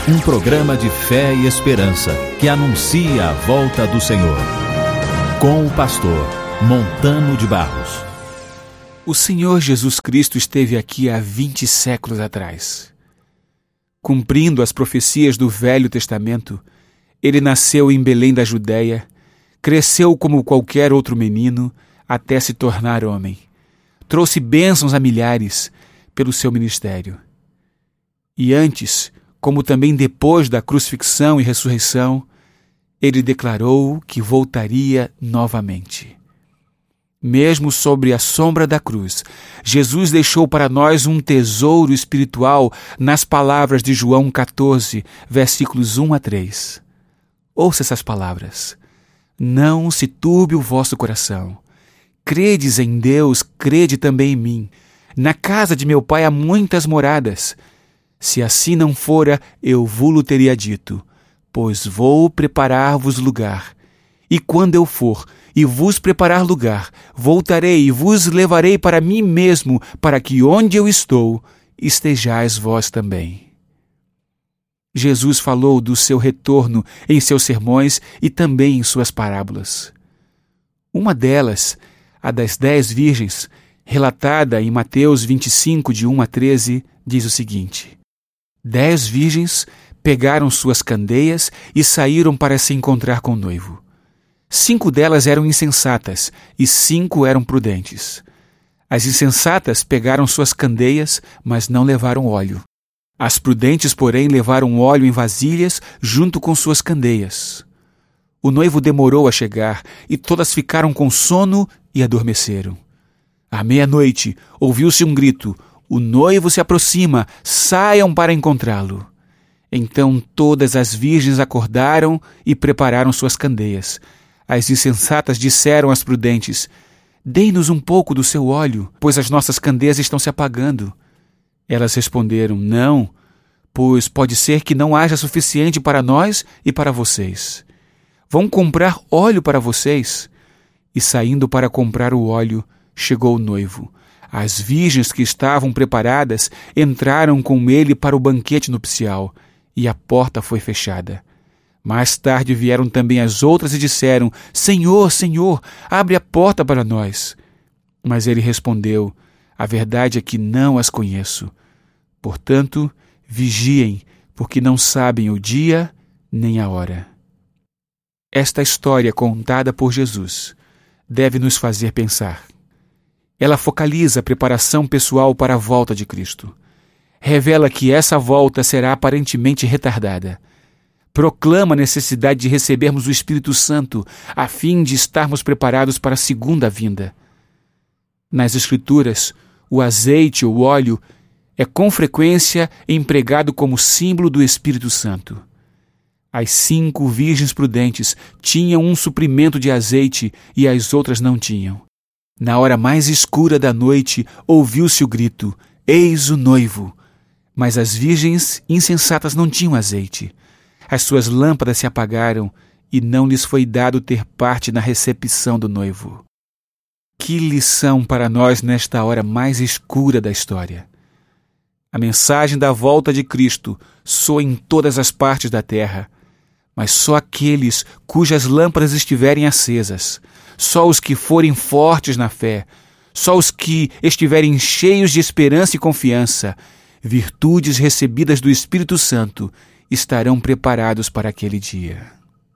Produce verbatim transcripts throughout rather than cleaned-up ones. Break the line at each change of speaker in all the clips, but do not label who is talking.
Um programa de fé e esperança que anuncia a volta do Senhor. Com o pastor Montano de Barros.
O Senhor Jesus Cristo esteve aqui há vinte séculos atrás. Cumprindo as profecias do Velho Testamento, ele nasceu em Belém da Judéia, cresceu como qualquer outro menino até se tornar homem. Trouxe bênçãos a milhares pelo seu ministério. E antes, como também depois da crucifixão e ressurreição, ele declarou que voltaria novamente. Mesmo sobre a sombra da cruz, Jesus deixou para nós um tesouro espiritual nas palavras de João catorze, versículos um a três. Ouça essas palavras. Não se turbe o vosso coração. Credes em Deus, crede também em mim. Na casa de meu pai há muitas moradas. Se assim não fora, eu vo-lo teria dito, pois vou preparar-vos lugar. E quando eu for e vos preparar lugar, voltarei e vos levarei para mim mesmo, para que onde eu estou, estejais vós também. Jesus falou do seu retorno em seus sermões e também em suas parábolas. Uma delas, a das dez virgens, relatada em Mateus vinte e cinco, de um a treze, diz o seguinte: Dez virgens pegaram suas candeias e saíram para se encontrar com o noivo. Cinco delas eram insensatas e cinco eram prudentes. As insensatas pegaram suas candeias, mas não levaram óleo. As prudentes, porém, levaram óleo em vasilhas junto com suas candeias. O noivo demorou a chegar e todas ficaram com sono e adormeceram. À meia-noite, ouviu-se um grito: o noivo se aproxima, saiam para encontrá-lo. Então todas as virgens acordaram e prepararam suas candeias. As insensatas disseram às prudentes: dê-nos um pouco do seu óleo, pois as nossas candeias estão se apagando. Elas responderam: não, pois pode ser que não haja suficiente para nós e para vocês. Vão comprar óleo para vocês? E saindo para comprar o óleo, chegou o noivo. As virgens que estavam preparadas entraram com ele para o banquete nupcial, e a porta foi fechada. Mais tarde vieram também as outras e disseram: Senhor, Senhor, abre a porta para nós. Mas ele respondeu: a verdade é que não as conheço. Portanto, vigiem, porque não sabem o dia nem a hora. Esta história contada por Jesus deve nos fazer pensar. Ela focaliza a preparação pessoal para a volta de Cristo. Revela que essa volta será aparentemente retardada. Proclama a necessidade de recebermos o Espírito Santo a fim de estarmos preparados para a segunda vinda. Nas Escrituras, o azeite ou óleo é com frequência empregado como símbolo do Espírito Santo. As cinco virgens prudentes tinham um suprimento de azeite e as outras não tinham. Na hora mais escura da noite, ouviu-se o grito: eis o noivo! Mas as virgens insensatas não tinham azeite. As suas lâmpadas se apagaram e não lhes foi dado ter parte na recepção do noivo. Que lição para nós nesta hora mais escura da história! A mensagem da volta de Cristo soa em todas as partes da terra, mas só aqueles cujas lâmpadas estiverem acesas, só os que forem fortes na fé, só os que estiverem cheios de esperança e confiança, virtudes recebidas do Espírito Santo, estarão preparados para aquele dia.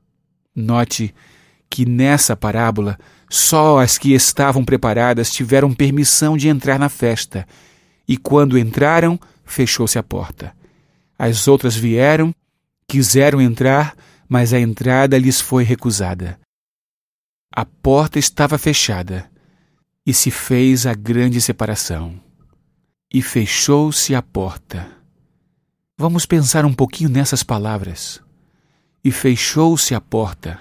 Note que nessa parábola, só as que estavam preparadas tiveram permissão de entrar na festa, e quando entraram, fechou-se a porta. As outras vieram, quiseram entrar, mas a entrada lhes foi recusada. A porta estava fechada, e se fez a grande separação. E fechou-se a porta. Vamos pensar um pouquinho nessas palavras. E fechou-se a porta.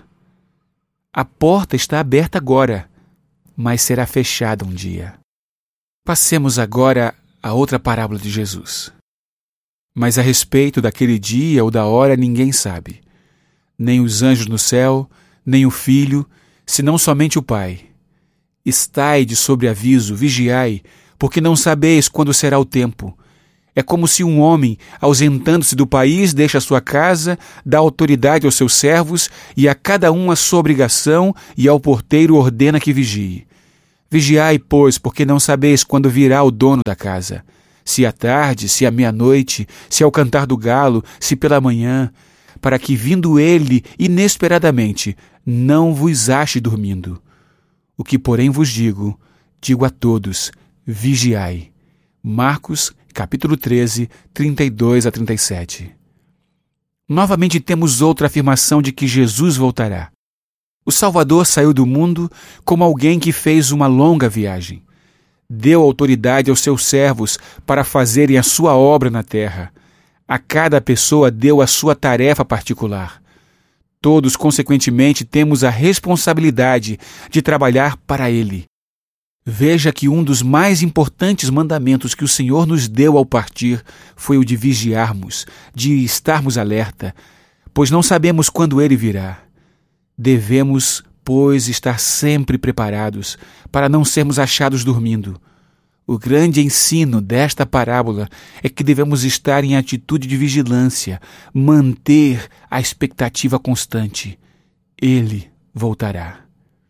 A porta está aberta agora, mas será fechada um dia. Passemos agora a outra parábola de Jesus. Mas a respeito daquele dia ou da hora ninguém sabe. Nem os anjos no céu, nem o Filho, senão somente o Pai. Estai de sobreaviso, vigiai, porque não sabeis quando será o tempo. É como se um homem, ausentando-se do país, deixa a sua casa, dá autoridade aos seus servos e a cada um a sua obrigação, e ao porteiro ordena que vigie. Vigiai, pois, porque não sabeis quando virá o dono da casa. Se à tarde, se à meia-noite, se ao cantar do galo, se pela manhã, para que, vindo ele inesperadamente, não vos ache dormindo. O que, porém, vos digo, digo a todos, vigiai. Marcos, capítulo treze, trinta e dois a trinta e sete. Novamente temos outra afirmação de que Jesus voltará. O Salvador saiu do mundo como alguém que fez uma longa viagem. Deu autoridade aos seus servos para fazerem a sua obra na terra. A cada pessoa deu a sua tarefa particular. Todos, consequentemente, temos a responsabilidade de trabalhar para Ele. Veja que um dos mais importantes mandamentos que o Senhor nos deu ao partir foi o de vigiarmos, de estarmos alerta, pois não sabemos quando Ele virá. Devemos, pois, estar sempre preparados para não sermos achados dormindo. O grande ensino desta parábola é que devemos estar em atitude de vigilância, manter a expectativa constante. Ele voltará.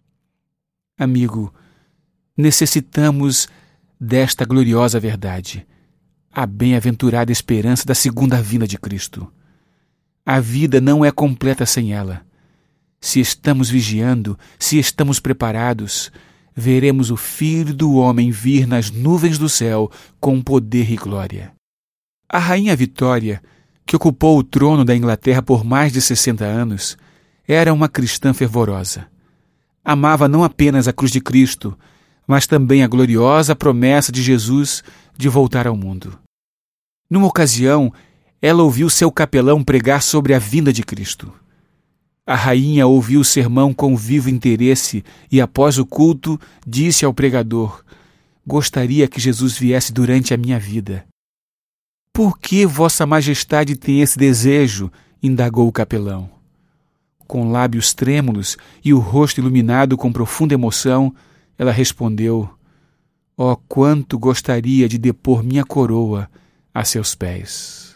Amigo, necessitamos desta gloriosa verdade, a bem-aventurada esperança da segunda vinda de Cristo. A vida não é completa sem ela. Se estamos vigiando, se estamos preparados, veremos o Filho do Homem vir nas nuvens do céu com poder e glória. A Rainha Vitória, que ocupou o trono da Inglaterra por mais de sessenta anos, era uma cristã fervorosa. Amava não apenas a cruz de Cristo, mas também a gloriosa promessa de Jesus de voltar ao mundo. Numa ocasião, ela ouviu seu capelão pregar sobre a vinda de Cristo. A rainha ouviu o sermão com vivo interesse e, após o culto, disse ao pregador: "Gostaria que Jesus viesse durante a minha vida." "Por que Vossa Majestade tem esse desejo?" indagou o capelão. Com lábios trêmulos e o rosto iluminado com profunda emoção, ela respondeu: "Oh, quanto gostaria de depor minha coroa a seus pés."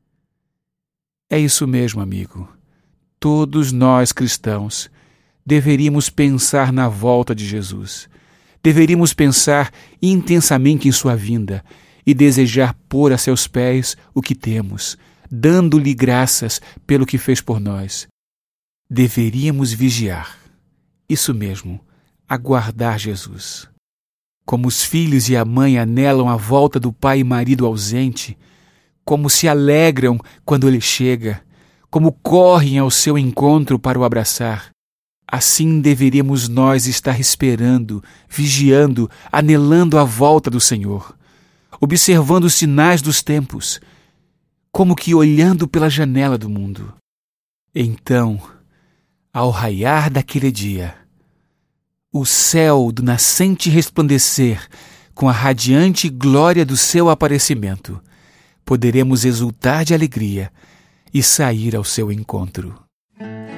É isso mesmo, amigo. Todos nós cristãos deveríamos pensar na volta de Jesus. Deveríamos pensar intensamente em sua vinda e desejar pôr a seus pés o que temos, dando-lhe graças pelo que fez por nós. Deveríamos vigiar. Isso mesmo. Aguardar Jesus. Como os filhos e a mãe anelam a volta do pai e marido ausente, como se alegram quando ele chega, como correm ao seu encontro para o abraçar, assim deveríamos nós estar esperando, vigiando, anelando a volta do Senhor, observando os sinais dos tempos, como que olhando pela janela do mundo. Então, ao raiar daquele dia, o céu do nascente resplandecer com a radiante glória do seu aparecimento, poderemos exultar de alegria e sair ao seu encontro.